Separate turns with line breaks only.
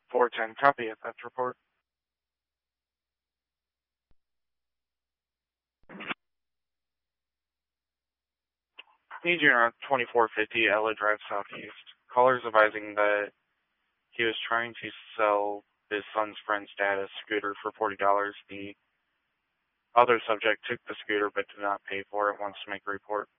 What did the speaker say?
410, copy of that report. Need you on 2450 Ella Drive Southeast. Caller's advising that he was trying to sell his son's friend's dad a scooter for $40. The other subject took the scooter but did not pay for it. Wants to make a report.